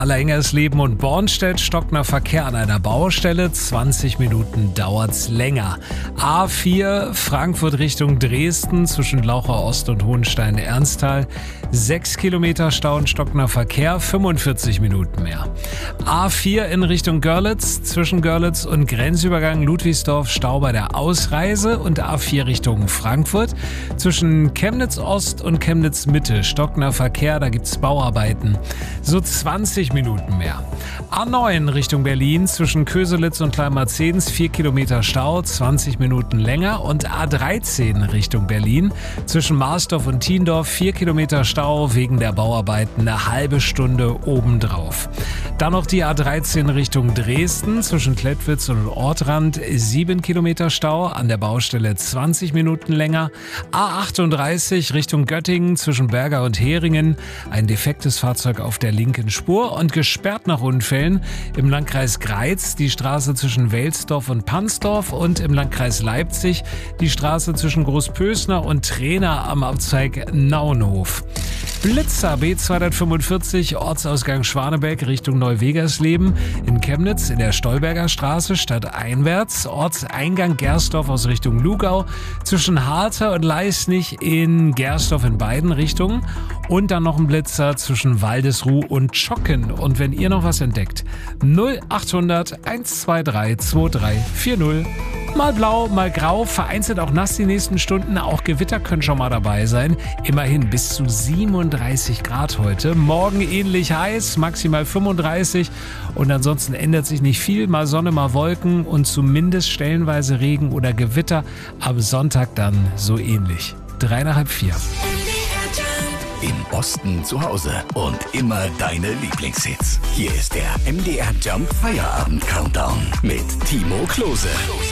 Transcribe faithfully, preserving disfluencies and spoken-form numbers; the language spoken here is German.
Engersleben und Bornstedt, stockender Verkehr an einer Baustelle, zwanzig Minuten dauert's länger. A vier Frankfurt Richtung Dresden zwischen Laucher Ost und Hohenstein-Ernsthal, sechs Kilometer Stau und stockender Verkehr, fünfundvierzig Minuten mehr. A vier in Richtung Görlitz zwischen Görlitz und Grenzübergang Ludwigsdorf, Stau bei der Ausreise, und A vier Richtung Frankfurt zwischen Chemnitz Ost und Chemnitz Mitte, stockender Verkehr, da gibt's Bauarbeiten. So zwanzig Minuten mehr. A neun Richtung Berlin zwischen Köselitz und Kleinmarzedens, vier Kilometer Stau, zwanzig Minuten länger, und A dreizehn Richtung Berlin zwischen Marsdorf und Tiendorf, vier Kilometer Stau wegen der Bauarbeiten, eine halbe Stunde obendrauf. Dann noch die A dreizehn Richtung Dresden zwischen Klettwitz und Ortrand, sieben Kilometer Stau, an der Baustelle zwanzig Minuten länger. A achtunddreißig Richtung Göttingen zwischen Berger und Heringen, ein defektes Fahrzeug auf der linken Spur und gesperrt nach Unfällen. Im Landkreis Greiz die Straße zwischen Welsdorf und Pansdorf und im Landkreis Leipzig die Straße zwischen Großpösner und Trena am Abzweig Nauenhof. Blitzer B zweihundertfünfundvierzig, Ortsausgang Schwanebeck Richtung Neuwegersleben, in Chemnitz in der Stolberger Straße stadteinwärts, Ortseingang Gersdorf aus Richtung Lugau, zwischen Harter und Leisnig in Gersdorf in beiden Richtungen, und dann noch ein Blitzer zwischen Waldesruh und Schocken. Und wenn ihr noch was entdeckt, null achthundert eins zwei drei zwei drei vier null. Mal blau, mal grau, vereinzelt auch nass die nächsten Stunden. Auch Gewitter können schon mal dabei sein. Immerhin bis zu siebenunddreißig Grad heute. Morgen ähnlich heiß, maximal fünfunddreißig. Und ansonsten ändert sich nicht viel. Mal Sonne, mal Wolken und zumindest stellenweise Regen oder Gewitter. Ab Sonntag dann so ähnlich. Drei nach halb vier. Im Osten zu Hause und immer deine Lieblingshits. Hier ist der M D R Jump Feierabend Countdown mit Timo Klose.